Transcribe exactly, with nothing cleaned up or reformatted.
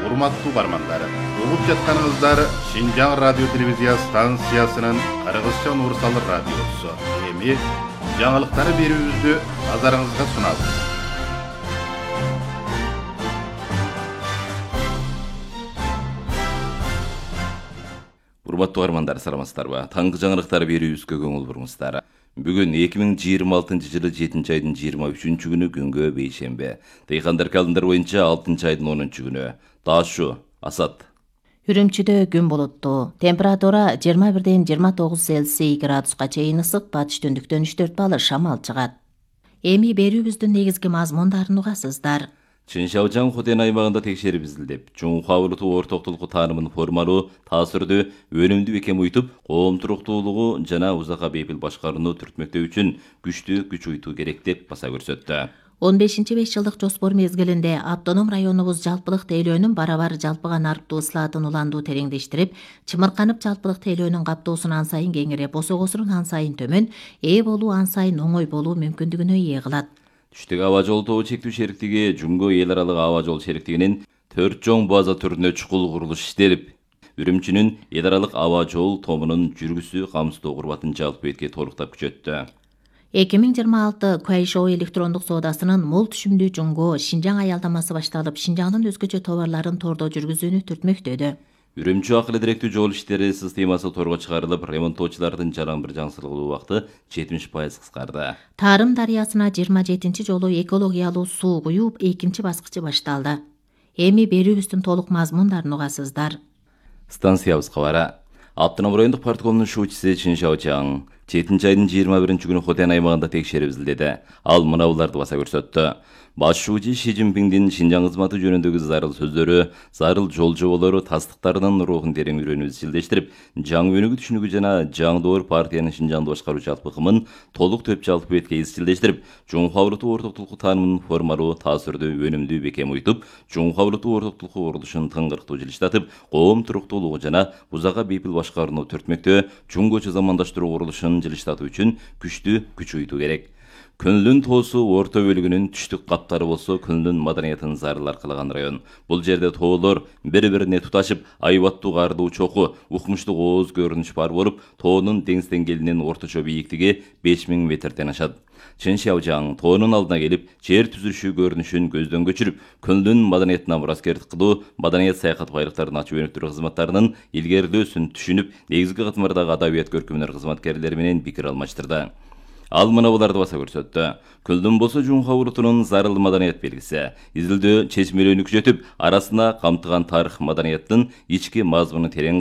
урматтуу бармандар, угуп жатканыңыздар Шинжаң радио телевизия станциясынын Кыргызча Нурсал радиосу. Эми жаңылыктарды берүүбүздү назарыңызга сунабыз. Урматтуу армандар, саламатсыздарбы? Таңкы жаңылыктар берүүбүзгө көңүл буруңуздар. Бүгүн эки миң жыйырма алтынчы жылы жетинчи айдын жыйырма үчүнчү күнү күнгө бейшембе. Тыйкандар календар боюнча алтынчы айдын онунчу күнү. Ташу, Асат. Үрүмчүдө күн булуттуу. Температура жыйырма бирден жыйырма тогуз Цельсий градуска чейин ысык, батыш түндүктөн үч төрт балл шамал чыгат. Эми берүүбүздүн негизги мазмундарын угасыздар. Чыншаужаң Хотен аймагында текшерип изилдеп, чоңку абылтуу ортоктулук таанымын формалуу, таасирдүү, өнүмдүү бекем уйтуп, коом туруктуулугу жана узакка бейпил башкарууну түртмөктөө үчүн күчтүү күч уйтуу керек деп баса көрсөттү. он бешинчи беш жылдык жоспор мезгилинде автоном районубуз жалпылык тейлөөнүн барабар жалпыга нарыктуу ыслаатын уландуу тереңдештирип, чымырканып жалпылык тейлөөнүн каптоосун ан сайын кеңирип, босогосунун ан сайын төмөн, ээ болуу ан сайын оңой болуу мүмкүндүгүнө ээ кылат. Түштүк аба жол тобу чектүү шериктиги Жумго эл аралык аба жол шериктигинин төрт чоң база түрүнө чукул курулуш иштелип, Үрүмчүнүн эл аралык аба жол тобунун жүргүсү камсыздоо курбатын жалпы бетке толуктап күчөттү. эки миң жыйырма алты Kuaishou электрондук соодасынын мол түшүмдүү Жумго Шинжаң аялдамасы башталып, Шинжаңдын өзгөчө товарларын тордо жүргүзүүнү түртмөктөдө. Үрүмчү акылы директүү жол иштери системасы торго чыгарылып, ремонттоочулардын жалаң бир жаңсырылуу убакыты жетимиш пайыз кыскарды. Тарым дарыясына жыйырма жетинчи жолу экологиялуу суу куюп, экинчи баскычы башталды. Эми берүүбүздүн толук мазмундарын угасыздар. Станциябыз кабары. Аптынам райондук парткомунун шуучусу Чыншаужаң жетинчи айдын жыйырма биринчи күнү Хотен аймагында текшерип изилдеди. Ал мына буларды баса көрсөттү. Баш шуучу Ши Цзиньпиңдин Шинжаң кызматы жөнүндөгү зарыл сөздөрү, зарыл жол жоболору тастыктарынын рухун терең үйрөнүп изилдештирип, жаңы өнүгүү түшүнүгү жана жаңы доор партиянын Шинжаңды башкаруу жалпы ыкымын толук төп жалпы бетке изилдештирип, жуңку абылтуу ортоктулук таанымын формалуу, таасирдүү, өнүмдүү бекем уйтуп, жуңку абылтуу ортоктулук курулушун тыңгырктуу жылыштатып, коом туруктуулугу жана узакка бейпил башкарууну түртмөктө, жуңгочу замандаштыруу курулушун жылыштатуу үчүн күчтүү күч уйтуу керек. Күндүн тоосу орто бөлүгүнүн түштүк каптары болсо, күндүн маданиятын зарыл аркалаган район. Бул жерде тоолор бири-бирине туташып, айбаттуу кардуу чоку, укмуштук ооз көрүнүш бар болуп, тоонун деңиз деңгээлинин орточо бийиктиги беш миң метрден ашат. Чыншаужаң тоонун алдына келип, жер түзүлүшү көрүнүшүн көздөн көчүрүп, күндүн маданиятына мураскердик кылуу, маданият саякат байлыктарын ачып өнүктүрүү кызматтарынын илгерилөөсүн түшүнүп, негизги катмардагы адабият көркөмдөр кызматкерлери менен пикир алмаштырды. Ал мына буларды баса көрсөттү. Күлдүн болсо жуңку абылтуунун зарыл маданият белгиси. Изилдөө чечмелүүнү күчөтүп, арасына камтыган тарых маданияттын ички мазмуну терең